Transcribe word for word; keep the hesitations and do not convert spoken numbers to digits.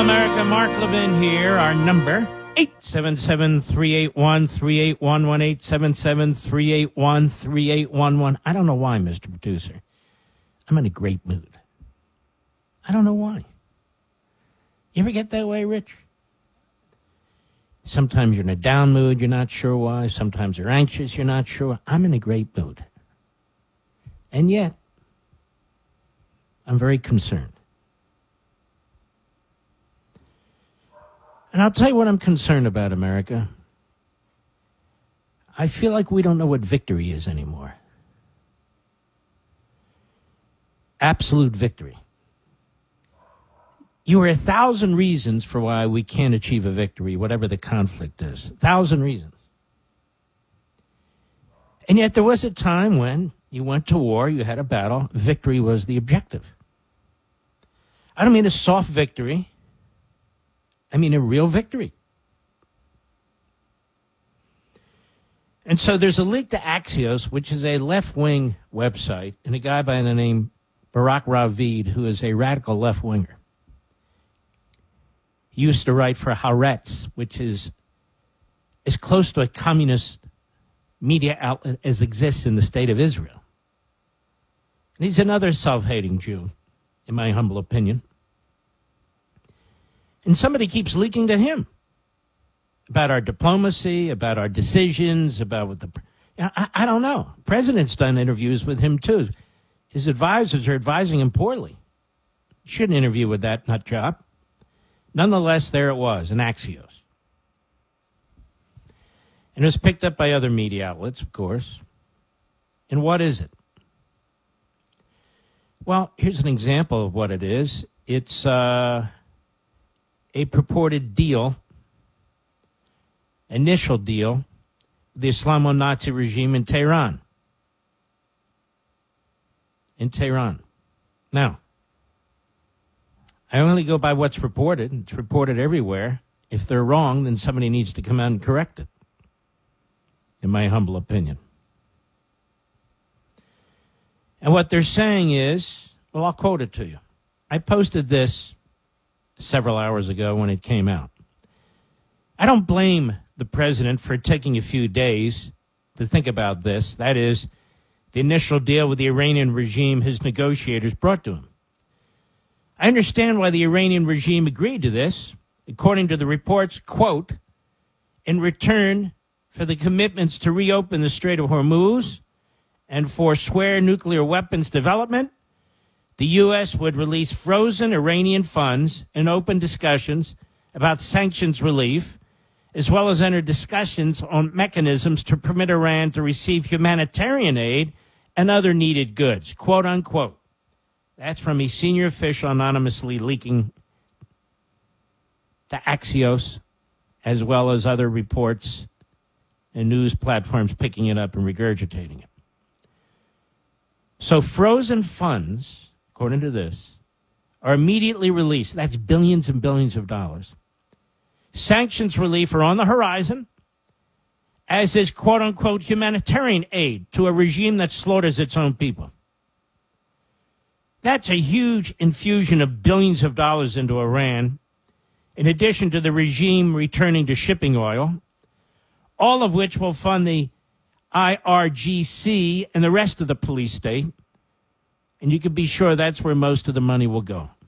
America, Mark Levin here. Our number, eight seven seven, three eight one, three eight one one, eight seven seven, three eight one, three eight one one. I don't know why, Mister Producer. I'm in a great mood. I don't know why. You ever get that way, Rich? Sometimes you're in a down mood, you're not sure why. Sometimes you're anxious, you're not sure. I'm in a great mood. And yet, I'm very concerned. And I'll tell you what I'm concerned about, America. I feel like we don't know what victory is anymore. Absolute victory. You are a thousand reasons for why we can't achieve a victory, whatever the conflict is. A thousand reasons. And yet there was a time when you went to war, you had a battle, victory was the objective. I don't mean a soft victory. I mean a real victory. And so there's a link to Axios, which is a left-wing website, and a guy by the name Barak Ravid, who is a radical left-winger. He used to write for Haaretz, which is as close to a communist media outlet as exists in the state of Israel. And he's another self-hating Jew, in my humble opinion. And somebody keeps leaking to him about our diplomacy, about our decisions, about what the... I, I don't know. The president's done interviews with him, too. His advisors are advising him poorly. Shouldn't interview with that nut job. Nonetheless, there it was, in Axios. And it was picked up by other media outlets, of course. And what is it? Well, here's an example of what it is. It's uh, a purported deal, initial deal, with the Islamo-Nazi regime in Tehran. In Tehran. Now, I only go by what's reported. It's reported everywhere. If they're wrong, then somebody needs to come out and correct it, in my humble opinion. And what they're saying is, well, I'll quote it to you. I posted this several hours ago when it came out. I don't blame the president for taking a few days to think about this. That is, the initial deal with the Iranian regime his negotiators brought to him. I understand why the Iranian regime agreed to this. According to the reports, quote, in return for the commitments to reopen the Strait of Hormuz and forswear nuclear weapons development, the U S would release frozen Iranian funds and open discussions about sanctions relief, as well as enter discussions on mechanisms to permit Iran to receive humanitarian aid and other needed goods, quote unquote. That's from a senior official anonymously leaking to Axios, as well as other reports and news platforms picking it up and regurgitating it. So frozen funds, according to this, are immediately released. That's billions and billions of dollars. Sanctions relief are on the horizon, as is quote-unquote humanitarian aid to a regime that slaughters its own people. That's a huge infusion of billions of dollars into Iran, in addition to the regime returning to shipping oil, all of which will fund the I R G C and the rest of the police state. And you can be sure that's where most of the money will go.